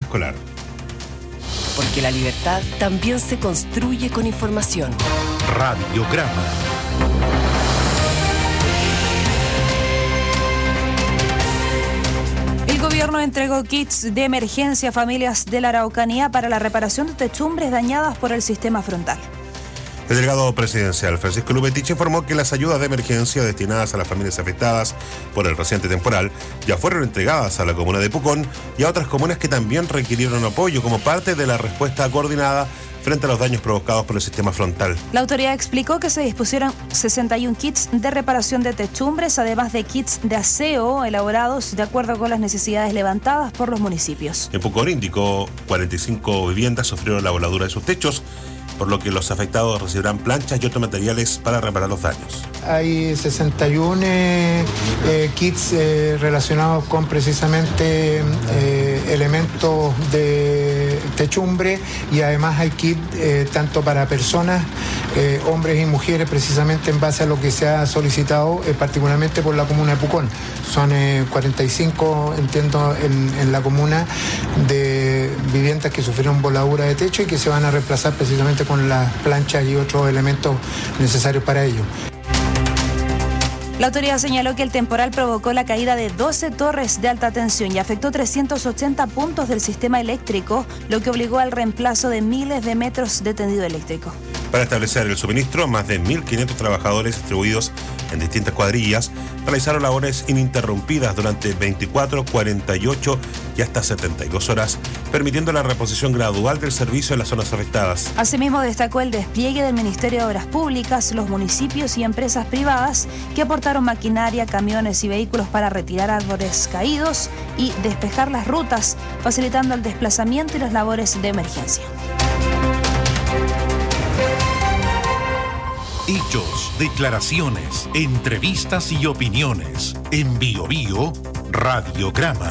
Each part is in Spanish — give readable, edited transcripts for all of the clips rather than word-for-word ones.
escolar. Porque la libertad también se construye con información. Radiograma. El gobierno entregó kits de emergencia a familias de la Araucanía para la reparación de techumbres dañadas por el sistema frontal. El delegado presidencial Francisco Lupetich informó que las ayudas de emergencia destinadas a las familias afectadas por el reciente temporal ya fueron entregadas a la comuna de Pucón y a otras comunas que también requirieron apoyo como parte de la respuesta coordinada frente a los daños provocados por el sistema frontal. La autoridad explicó que se dispusieron 61 kits de reparación de techumbres, además de kits de aseo elaborados de acuerdo con las necesidades levantadas por los municipios. En Pucón indicó 45 viviendas sufrieron la voladura de sus techos, por lo que los afectados recibirán planchas y otros materiales para reparar los daños. Hay 61 kits relacionados con precisamente elementos de techumbre, y además hay kits tanto para personas, hombres y mujeres, precisamente en base a lo que se ha solicitado, particularmente por la comuna de Pucón. Son 45, entiendo, en la comuna, de viviendas que sufrieron voladura de techo y que se van a reemplazar precisamente con las planchas y otros elementos necesarios para ello. La autoridad señaló que el temporal provocó la caída de 12 torres de alta tensión y afectó 380 puntos del sistema eléctrico, lo que obligó al reemplazo de miles de metros de tendido eléctrico. Para establecer el suministro, más de 1.500 trabajadores distribuidos en distintas cuadrillas realizaron labores ininterrumpidas durante 24, 48 y hasta 72 horas, permitiendo la reposición gradual del servicio en las zonas afectadas. Asimismo, destacó el despliegue del Ministerio de Obras Públicas, los municipios y empresas privadas que aportaron maquinaria, camiones y vehículos para retirar árboles caídos y despejar las rutas, facilitando el desplazamiento y las labores de emergencia. Hechos, declaraciones, entrevistas y opiniones. En BioBio, Radiograma.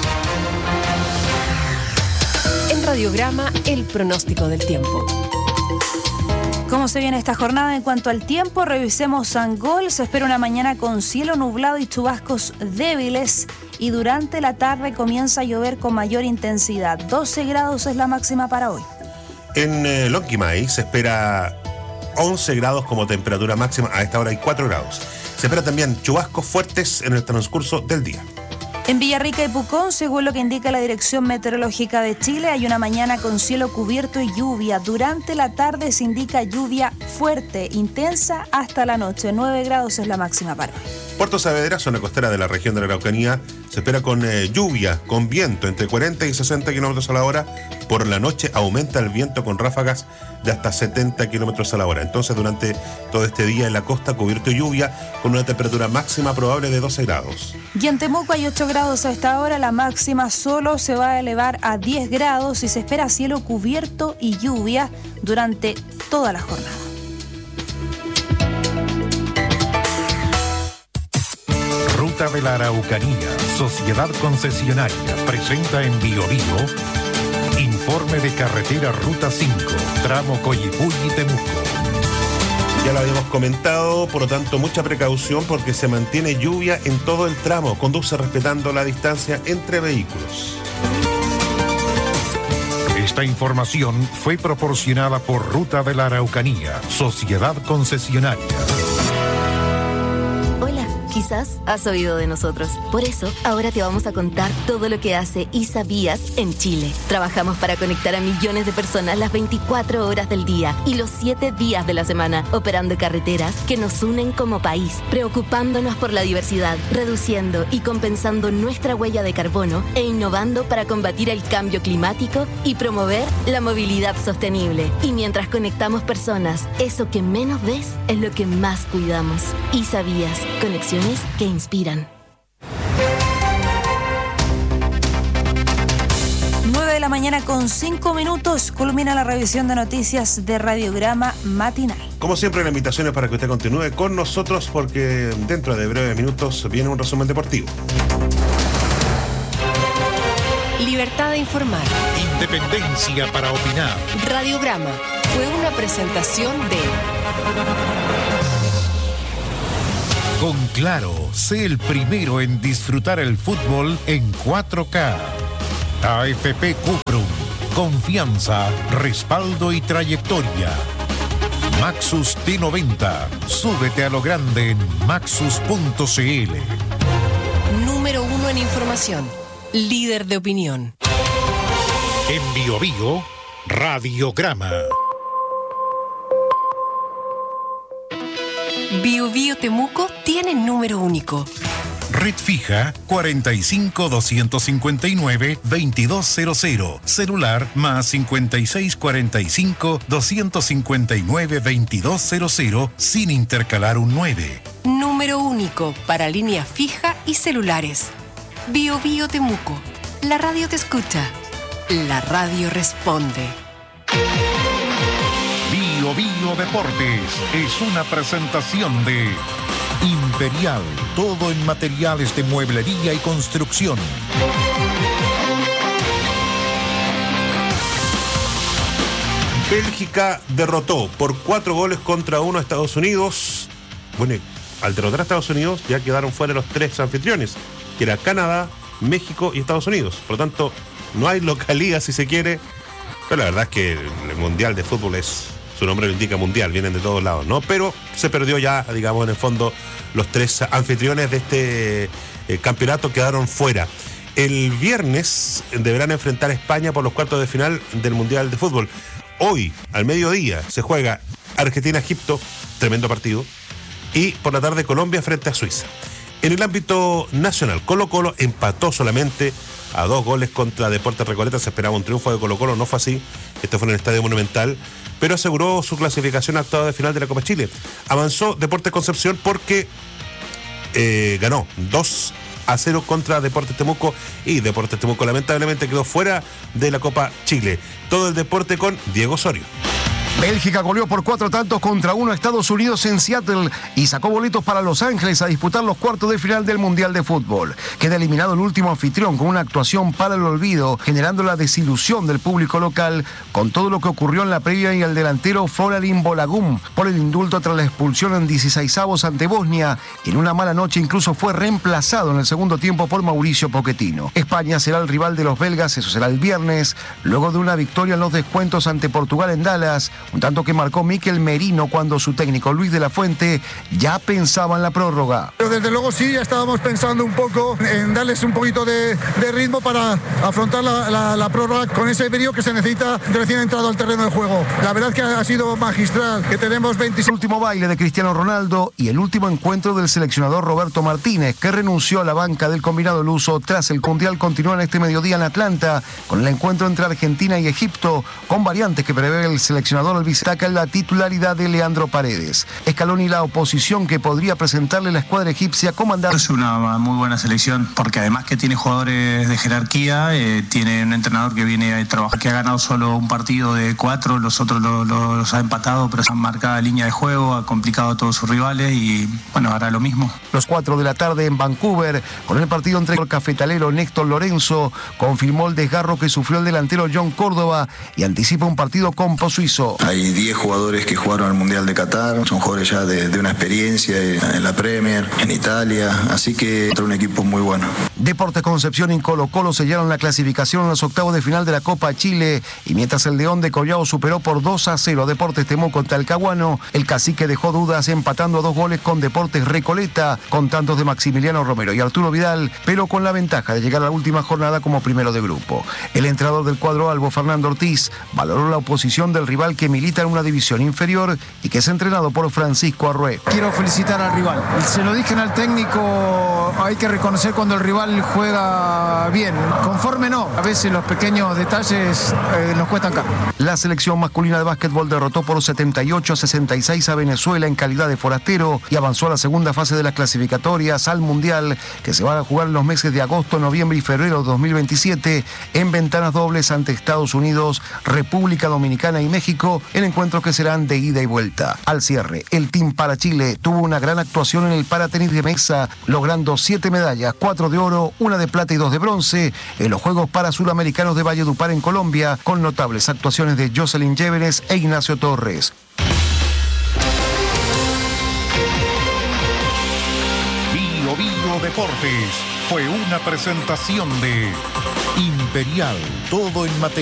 En Radiograma, el pronóstico del tiempo. ¿Cómo se viene esta jornada en cuanto al tiempo? Revisemos Angol. Se espera una mañana con cielo nublado y chubascos débiles, y durante la tarde comienza a llover con mayor intensidad. 12 grados es la máxima para hoy. En Lonquimay se espera 11 grados como temperatura máxima. A esta hora hay 4 grados. Se espera también chubascos fuertes en el transcurso del día. En Villarrica y Pucón, según lo que indica la Dirección Meteorológica de Chile, hay una mañana con cielo cubierto y lluvia. Durante la tarde se indica lluvia fuerte, intensa hasta la noche. 9 grados es la máxima para hoy. Puerto Saavedra, zona costera de la región de la Araucanía, se espera con lluvia, con viento entre 40 y 60 kilómetros a la hora. Por la noche aumenta el viento con ráfagas de hasta 70 kilómetros a la hora. Entonces, durante todo este día en la costa, cubierto y lluvia, con una temperatura máxima probable de 12 grados. Y en Temuco hay 8 grados a esta hora. La máxima solo se va a elevar a 10 grados y se espera cielo cubierto y lluvia durante toda la jornada. Ruta de la Araucanía, Sociedad Concesionaria, presenta en BioBio informe de carretera Ruta 5, tramo Coyipulli-Temuco. Ya lo habíamos comentado, por lo tanto, mucha precaución porque se mantiene lluvia en todo el tramo. Conduce respetando la distancia entre vehículos. Esta información fue proporcionada por Ruta de la Araucanía, Sociedad Concesionaria. Quizás has oído de nosotros. Por eso, ahora te vamos a contar todo lo que hace ISA Vías en Chile. Trabajamos para conectar a millones de personas las 24 horas del día y los 7 días de la semana, operando carreteras que nos unen como país, preocupándonos por la diversidad, reduciendo y compensando nuestra huella de carbono e innovando para combatir el cambio climático y promover la movilidad sostenible. Y mientras conectamos personas, eso que menos ves es lo que más cuidamos. ISA Vías, conexiones que inspiran. 9 de la mañana con 5 minutos, culmina la revisión de noticias de Radiograma Matinal. Como siempre, la invitación es para que usted continúe con nosotros porque dentro de breves minutos viene un resumen deportivo. Libertad de informar. Independencia para opinar. Radiograma fue una presentación de... Con Claro, sé el primero en disfrutar el fútbol en 4K. AFP Cupra. confianza, respaldo y trayectoria. Maxus T90. Súbete a lo grande en maxus.cl. Número 1 en información. Líder de opinión. En Bio Bio, Radiograma. Bio Bio Temuco tiene número único. Red fija 45-259-2200. Celular más 5645-259-2200 sin intercalar un 9. Número único para línea fija y celulares. Bio Bio Temuco. La radio te escucha. La radio responde. Bio Bio Deportes es una presentación de Imperial, todo en materiales de mueblería y construcción. Bélgica derrotó por 4-1 a Estados Unidos. Bueno, al derrotar a Estados Unidos ya quedaron fuera los 3 anfitriones, que era Canadá, México y Estados Unidos. Por lo tanto, no hay localía si se quiere, pero la verdad es que el Mundial de Fútbol es... Su nombre lo indica mundial, vienen de todos lados, ¿no? Pero se perdió ya, digamos, en el fondo, los 3 anfitriones de este campeonato quedaron fuera. El viernes deberán enfrentar a España por los cuartos de final del Mundial de Fútbol. Hoy, al mediodía, se juega Argentina-Egipto, tremendo partido, y por la tarde Colombia frente a Suiza. En el ámbito nacional, Colo-Colo empató solamente a 2 goles contra Deportes Recoleta. Se esperaba un triunfo de Colo-Colo, no fue así. Este fue en el Estadio Monumental, pero aseguró su clasificación a octavos de final de la Copa Chile. Avanzó Deportes Concepción porque ganó 2-0 contra Deportes Temuco, y Deportes Temuco lamentablemente quedó fuera de la Copa Chile. Todo el deporte con Diego Osorio. Bélgica goleó por 4-1 a Estados Unidos en Seattle y sacó boletos para Los Ángeles a disputar los cuartos de final del Mundial de Fútbol. Queda eliminado el último anfitrión con una actuación para el olvido, generando la desilusión del público local con todo lo que ocurrió en la previa y el delantero Folarin Bolagun por el indulto tras la expulsión en 16avos ante Bosnia. En una mala noche incluso fue reemplazado en el segundo tiempo por Mauricio Pochettino. España será el rival de los belgas, eso será el viernes, luego de una victoria en los descuentos ante Portugal en Dallas. Un tanto que marcó Mikel Merino cuando su técnico Luis de la Fuente ya pensaba en la prórroga. Pero desde luego sí, ya estábamos pensando un poco en darles un poquito de ritmo para afrontar la prórroga con ese brío que se necesita de recién entrado al terreno de juego. La verdad es que ha sido magistral, que tenemos 26... El último baile de Cristiano Ronaldo y el último encuentro del seleccionador Roberto Martínez, que renunció a la banca del combinado luso tras el Mundial. Continúa en este mediodía en Atlanta con el encuentro entre Argentina y Egipto, con variantes que prevé el seleccionador. Destaca la titularidad de Leandro Paredes. Scaloni, la oposición que podría presentarle la escuadra egipcia comandada. Es una muy buena selección porque además que tiene jugadores de jerarquía, tiene un entrenador que viene a trabajar, que ha ganado solo un partido de 4, los otros los ha empatado, pero se han marcado línea de juego, ha complicado a todos sus rivales y bueno, hará lo mismo. Los 4 de la tarde en Vancouver, con el partido entre el cafetalero Néstor Lorenzo, confirmó el desgarro que sufrió el delantero John Córdoba y anticipa un partido compo suizo. Hay 10 jugadores que jugaron al Mundial de Qatar, son jugadores ya de una experiencia en la Premier, en Italia, así que es un equipo muy bueno. Deportes Concepción y Colo-Colo sellaron la clasificación en los octavos de final de la Copa Chile, y mientras el León de Collao superó por 2-0 a Deportes Temuco en Talcahuano, el Cacique dejó dudas empatando a 2 goles con Deportes Recoleta, con tantos de Maximiliano Romero y Arturo Vidal, pero con la ventaja de llegar a la última jornada como primero de grupo. El entrenador del cuadro albo, Fernando Ortiz, valoró la oposición del rival que milita en una división inferior y que es entrenado por Francisco Arrué. Quiero felicitar al rival. Se lo dije al técnico, hay que reconocer cuando el rival juega bien. Conforme no, a veces los pequeños detalles nos cuestan caro. La selección masculina de básquetbol derrotó por 78-66 a Venezuela en calidad de forastero y avanzó a la segunda fase de las clasificatorias al Mundial, que se van a jugar en los meses de agosto, noviembre y febrero de 2027 en ventanas dobles ante Estados Unidos, República Dominicana y México, en encuentros que serán de ida y vuelta. Al cierre, el Team para Chile tuvo una gran actuación en el paratenis de mesa, logrando 7 medallas, 4 de oro, 1 de plata y 2 de bronce en los Juegos Parasuramericanos de Valledupar en Colombia, con notables actuaciones de Jocelyn Llévenes e Ignacio Torres. Bio Bio Deportes fue una presentación de Imperial, todo en material